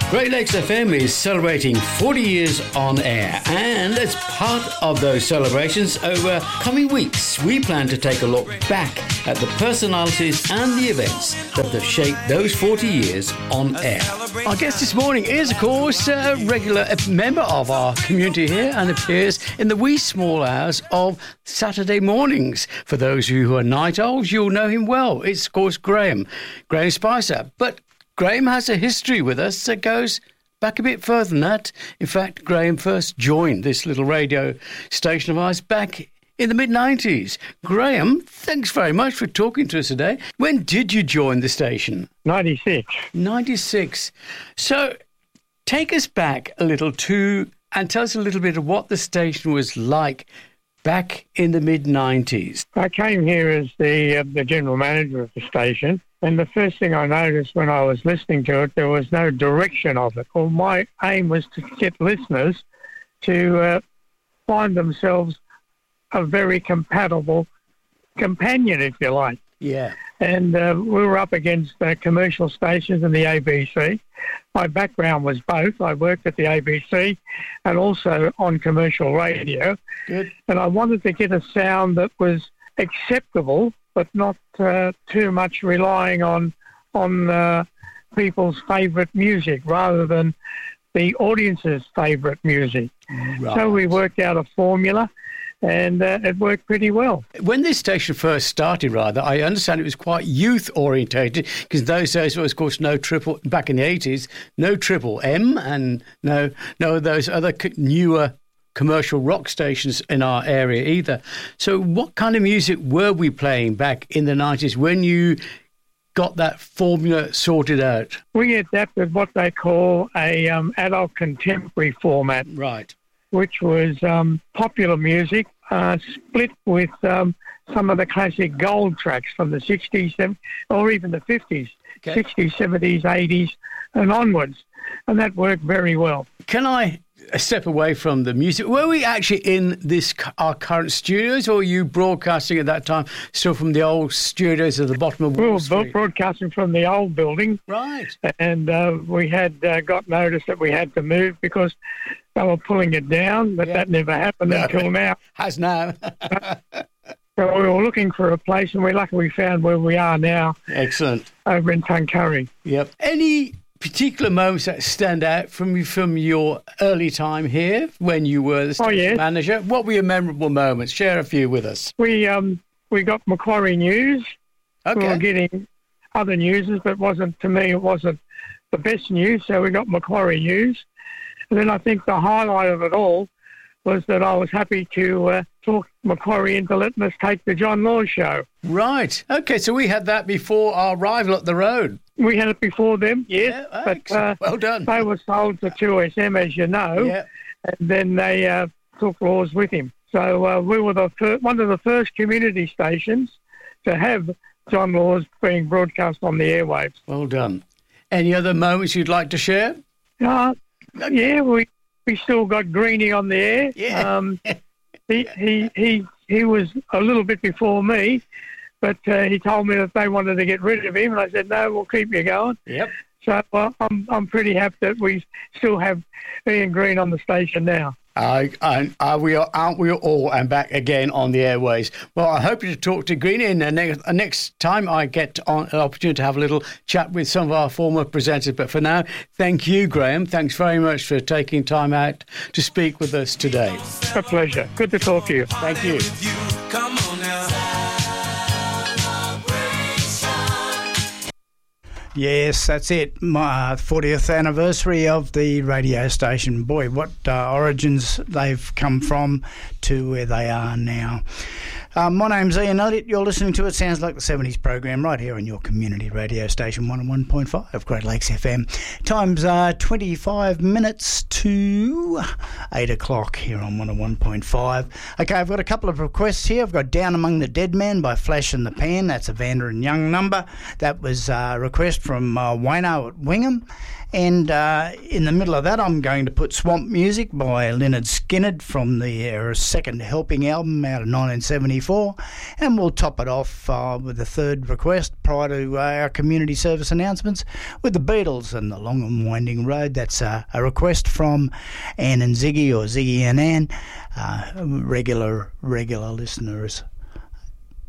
Great Lakes FM is celebrating 40 years on air, and as part of those celebrations over coming weeks, we plan to take a look back at the personalities and the events that have shaped those 40 years on air. Our guest this morning is, of course, a regular member of our community here and appears in the wee small hours of Saturday mornings. For those of you who are night owls, you'll know him well. It's, of course, Graham Spicer. But Graham has a history with us that goes back a bit further than that. In fact, Graham first joined this little radio station of ours back in the mid-90s. Graham, thanks very much for talking to us today. When did you join the station? 96. 96. So take us back a little and tell us a little bit of what the station was like back in the mid-90s. I came here as the general manager of the station, and the first thing I noticed when I was listening to it, there was no direction of it. Well, my aim was to get listeners to find themselves a very compatible companion, if you like. Yeah. And we were up against commercial stations and the ABC. My background was both. I worked at the ABC and also on commercial radio. Good. And I wanted to get a sound that was acceptable, but not too much relying on people's favourite music rather than the audience's favourite music. Right. So we worked out a formula, and it worked pretty well. When this station first started, I understand it was quite youth-orientated, because in those days there was, of course, back in the 80s, no Triple M and no of those other newer commercial rock stations in our area either. So what kind of music were we playing back in the 90s when you got that formula sorted out? We adapted what they call a adult contemporary format. Right. Which was popular music split with some of the classic gold tracks from the 60s or even the 50s, okay. 60s, 70s, 80s and onwards. And that worked very well. Can I step away from the music? Were we actually in our current studios, or were you broadcasting at that time still from the old studios at the bottom of Wall Street? We were broadcasting from the old building. Right. And we had got notice that we had to move because they were pulling it down, but that never happened until now. Has now. So we were looking for a place, and we luckily found where we are now. Excellent. Over in Tuncurry. Yep. Any particular moments that stand out from your early time here when you were the station manager? What were your memorable moments? Share a few with us. We got Macquarie News. Okay. We were getting other news, but to me it wasn't the best news, so we got Macquarie News. And then I think the highlight of it all was that I was happy to talk Macquarie into letting us take the John Laws show. Right. Okay, so we had that before our arrival at the road. We had it before them, yes. Yeah, but well done. They were sold to 2SM, as you know, and then they took Laws with him. So we were one of the first community stations to have John Laws being broadcast on the airwaves. Well done. Any other moments you'd like to share? We still got Greenie on the air. Yeah. He was a little bit before me, but he told me that they wanted to get rid of him, and I said, no, we'll keep you going. Yep. So I'm pretty happy that we still have Ian Green on the station now. Aren't we all and back again on the airways? Well, I hope to talk to Greenie in next time I get an opportunity to have a little chat with some of our former presenters. But for now, thank you, Graham. Thanks very much for taking time out to speak with us today. A pleasure. Good to talk to you. Thank you. Come on now. Yes, that's it. My 40th anniversary of the radio station. Boy, what origins they've come from to where they are now. My name's Ian Elliott. You're listening to It Sounds Like the 70s program right here on your community radio station 101.5 of Great Lakes FM. Time's 25 minutes to 8 o'clock here on 101.5. Okay, I've got a couple of requests here. I've got Down Among the Dead Men by Flash in the Pan. That's a Vander and Young number. That was a request from Wayno at Wingham. And in the middle of that, I'm going to put Swamp Music by Lynyrd Skynyrd from their second Helping album out of 1974. And we'll top it off with a third request prior to our community service announcements with the Beatles and The Long and Winding Road. That's a request from Ann and Ziggy, or Ziggy and Ann, regular listeners